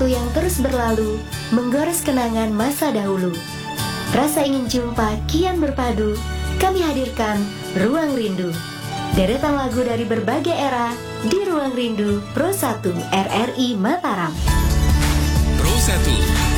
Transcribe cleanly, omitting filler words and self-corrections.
waktu yang terus berlalu, menggores kenangan masa dahulu. Rasa ingin jumpa kian berpadu, kami hadirkan Ruang Rindu. Deretan lagu dari berbagai era di Ruang Rindu Pro 1 RRI Mataram. Pro 1